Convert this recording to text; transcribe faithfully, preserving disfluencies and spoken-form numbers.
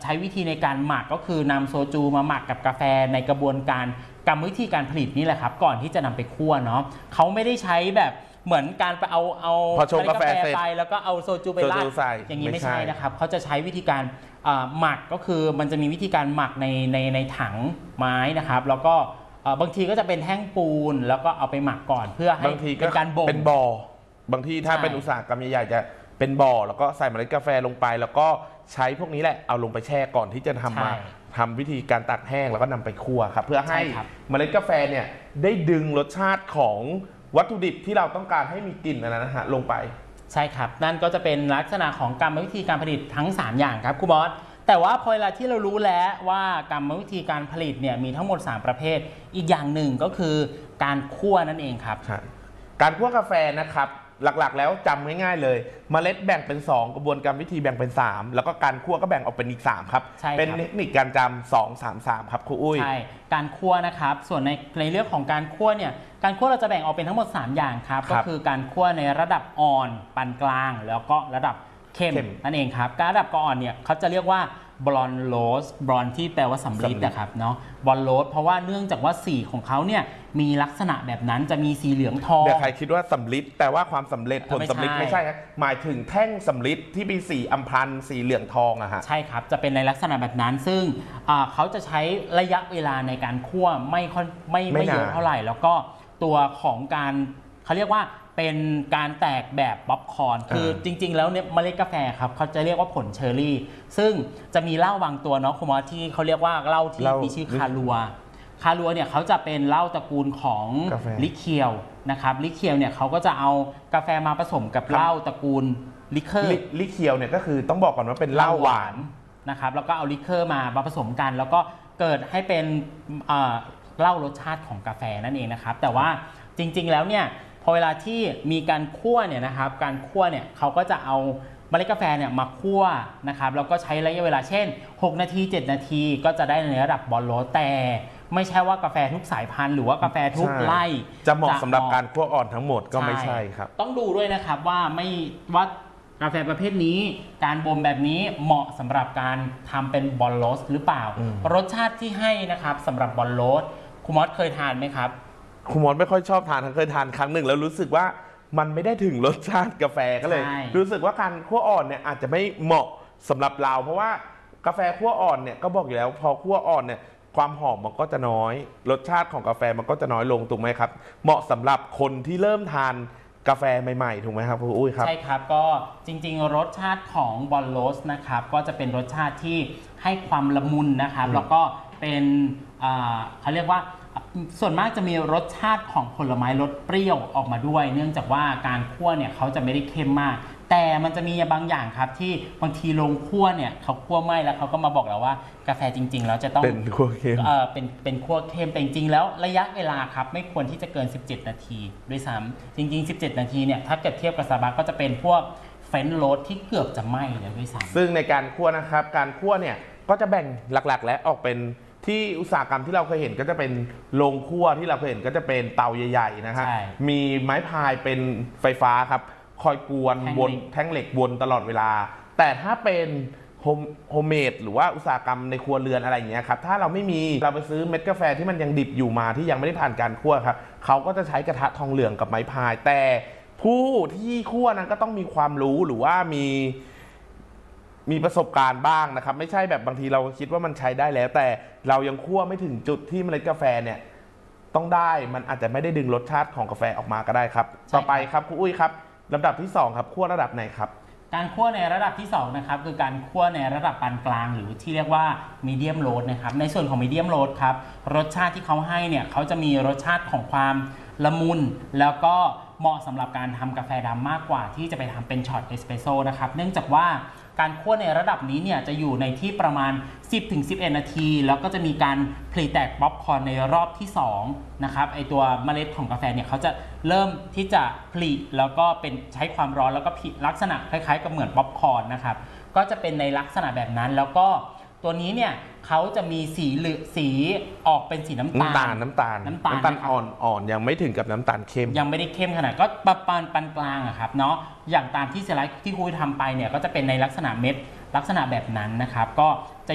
ช้วิธีในการหมักก็คือนำโซจูมาหมักกับกาแฟในกระบวนการกรรมวิธีการผลิตนี่แหละครับก่อนที่จะนำไปคั่วเนาะเขาไม่ได้ใช้แบบเหมือนการไปเอาเอาพอชงกาแฟไปแล้วก็เอาโซจูไปราดอย่างนี้ไม่ใช่นะครับเขาจะใช้วิธีการหมักก็คือมันจะมีวิธีการหมักในในในถังไม้นะครับแล้วก็บางทีก็จะเป็นแท่งปูนแล้วก็เอาไปหมักก่อนเพื่อให้เป็นการบ่มเป็นบ่อบางทีถ้าเป็นอุตสาหกรรมใหญ่ๆจะเป็นบ่อแล้วก็ใส่เมล็ดกาแฟลงไปแล้วก็ใช้พวกนี้แหละเอาลงไปแช่ก่อนที่จะทำมาทำวิธีการตากแห้งแล้วก็นำไปคั่วครับเพื่อให้เมล็ดกาแฟเนี่ยได้ดึงรสชาติของวัตถุดิบที่เราต้องการให้มีกลิ่นนะฮะลงไปใช่ครับนั่นก็จะเป็นลักษณะของกรรมวิธีการผลิตทั้งสามอย่างครับครูบอสแต่ว่าพอเวลาที่เรารู้แล้วว่ากรรมวิธีการผลิตเนี่ยมีทั้งหมดสามประเภทอีกอย่างหนึ่งก็คือการคั่วนั่นเองครับการคั่วกาแฟนะครับหลักๆแล้วจำง่ายๆเลยเมล็ดแบ่งเป็นสองกระบวนการวิธีแบ่งเป็นสามแล้วก็การคั่วก็แบ่งออกเป็นอีกสามครับเป็นเทคนิคการจำสอง สาม สามครับครูอุ้ยใช่การคั่วนะครับส่วนในในเรื่องของการคั่วเนี่ยการคั่วเราจะแบ่งออกเป็นทั้งหมดสามอย่างครับก็คือการคั่วในระดับอ่อนปานกลางแล้วก็ระดับเข้มนั่นเองครับการระดับอ่อนเนี่ยเขาจะเรียกว่าบลอนโรสบลอนที่แปลว่าสำริดนะครับเนาะบลอนโรสเพราะว่าเนื่องจากว่าสีของเขาเนี่ยมีลักษณะแบบนั้นจะมีสีเหลืองทองเดี๋ยวใครคิดว่าสำริดแต่ว่าความสำเร็จผลสำริดไม่ใช่ครับหมายถึงแท่งสำริดที่มีสีอัมพันธ์สีเหลืองทองอะฮะใช่ครับจะเป็นในลักษณะแบบนั้นซึ่งเขาจะใช้ระยะเวลาในการคั่วไม่ไม่ไม่เยอะเท่าไหร่แล้วก็ตัวของการเขาเรียกว่าเป็นการแตกแบบป๊อปคอร์นคือจริงๆแล้วเนี่ยเมล็ดกาแฟครับเขาจะเรียกว่าผลเชอร์รี่ซึ่งจะมีเหล้าบางตัวเนาะคุณหมอที่เขาเรียกว่าเหล้าที่มีชื่อคาลัวคาลัวเนี่ยเขาจะเป็นเหล้าตระกูลของลิเคียวนะครับลิเคียวเนี่ยเขาก็จะเอากาแฟมาผสมกับเหล้าตระกูลลิเคอร์ลิเคียวเนี่ยก็คือต้องบอกก่อนว่าเป็นเหล้าหวานนะครับแล้วก็เอาลิเคอร์มามาผสมกันแล้วก็เกิดให้เป็นเหล้ารสชาติของกาแฟนั่นเองนะครับแต่ว่าจริงๆแล้วเนี่ยพอเวลาที่มีการคั่วเนี่ยนะครับการคั่วเนี่ยเขาก็จะเอาเมล็ดกาแฟเนี่ยมาคั่วนะครับแล้วก็ใช้ระยะเวลาเช่นหกนาทีเจ็ดนาทีก็จะได้ในระดับบอลโรสแต่ไม่ใช่ว่ากาแฟทุกสายพันธุ์หรือว่ากาแฟทุกไร่จะเหมาะสำหรับการคั่วอ่อนทั้งหมดก็ไม่ใช่ครับต้องดูด้วยนะครับว่าไม่ว่ากาแฟประเภทนี้การบ่มแบบนี้เหมาะสำหรับการทำเป็นบอลโรสหรือเปล่ารสชาติที่ให้นะครับสำหรับบอลโรสคุณมอสเคยทานไหมครับคุณมอสไม่ค่อยชอบทานเคยทานครั้งหนึ่งแล้วรู้สึกว่ามันไม่ได้ถึงรสชาติกาแฟก็เลยรู้สึกว่าการคั่วอ่อนเนี่ยอาจจะไม่เหมาะสำหรับเราเพราะว่ากาแฟคั่วอ่อนเนี่ยก็บอกอยู่แล้วพอคั่วอ่อนเนี่ยความหอมมันก็จะน้อยรสชาติของกาแฟมันก็จะน้อยลงถูกไหมครับเหมาะสำหรับคนที่เริ่มทานกาแฟใหม่ๆถูกไหมครับคุณอุ้ยครับใช่ครับก็จริงๆรสชาติของบอลโรสนะครับก็จะเป็นรสชาติที่ให้ความละมุนนะครับแล้วก็เป็นเขาเรียกว่าส่วนมากจะมีรสชาติของผลไม้รสเปรี้ยวออกมาด้วยเนื่องจากว่าการคั่วเนี่ยเขาจะไม่ได้เค็มมากแต่มันจะมีบางอย่างครับที่บางทีลงคั่วเนี่ยเขาคั่วไม่แล้วเขาก็มาบอกเราว่ากาแฟจริงๆแล้วจะต้องเป็นคั่วเค็มเออเป็นเป็นคั่วเค็มแต่จริงๆแล้วระยะเวลาครับไม่ควรที่จะเกินสิบเจ็ดนาทีด้วยซ้ำจริงๆสิบเจ็ดนาทีเนี่ยถ้าเกิดเทียบกับซาบะก็จะเป็นพวกเฟรนช์โรสที่เกือบจะไหม้แล้วด้วยซ้ำซึ่งในการคั่วนะครับการคั่วเนี่ยก็จะแบ่งหลักๆและออกเป็นที่อุตสาหกรรมที่เราเคยเห็นก็จะเป็นโรงคั่วที่เราเคยเห็นก็จะเป็นเตาใหญ่ๆนะฮะมีไม้พายเป็นไฟฟ้าครับคอยกวนวนแท่งเหล็กวนตลอดเวลาแต่ถ้าเป็นโฮมเมดหรือว่าอุตสาหกรรมในครัวเรือนอะไรอย่างเงี้ยครับถ้าเราไม่มีเราไปซื้อเม็ดกาแฟที่มันยังดิบอยู่มาที่ยังไม่ได้ผ่านการคั่วครับเขาก็จะใช้กระทะทองเหลืองกับไม้พายแต่ผู้ที่คั่วนั้นก็ต้องมีความรู้หรือว่ามีมีประสบการณ์บ้างนะครับไม่ใช่แบบบางทีเราคิดว่ามันใช้ได้แล้วแต่เรายังคั่วไม่ถึงจุดที่เมล็ดกาแฟเนี่ยต้องได้มันอาจจะไม่ได้ดึงรสชาติของกาแฟออกมาก็ได้ครับต่อไปครับครูอุ้ยครับลำดับที่สองครับคั่วระดับไหนครับการคั่วในระดับที่สองนะครับคือการคั่วในระดับปานกลางหรือที่เรียกว่ามีเดียมโรสนะครับในส่วนของมีเดียมโรสครับรสชาติที่เขาให้เนี่ยเขาจะมีรสชาติของความละมุนแล้วก็เหมาะสำหรับการทำกาแฟดำมากกว่าที่จะไปทำเป็นช็อตเอสเปรสโซ่นะครับเนื่องจากว่าการคั่วในระดับนี้เนี่ยจะอยู่ในที่ประมาณ สิบถึงสิบเอ็ด นาทีแล้วก็จะมีการผลิตแตกป๊อปคอร์นในรอบที่สองนะครับไอตัวเมล็ดของกาแฟเนี่ยเขาจะเริ่มที่จะผลิตแล้วก็เป็นใช้ความร้อนแล้วก็ผลิตลักษณะคล้ายๆกับเหมือนป๊อปคอร์นนะครับก็จะเป็นในลักษณะแบบนั้นแล้วก็ตัวนี้เนี่ยเขาจะมีสีเหลืองสีออกเป็นสีน้ำตาลน้ำตาลน้ำตาลน้ำตาลอ่อนๆยังไม่ถึงกับน้ำตาลเข้มยังไม่ได้เข้มขนาดก็ประมาณปานกลางอะครับเนาะอย่างตามที่สไลด์ที่คุยทำไปเนี่ยก็จะเป็นในลักษณะเม็ดลักษณะแบบนั้นนะครับก็จะ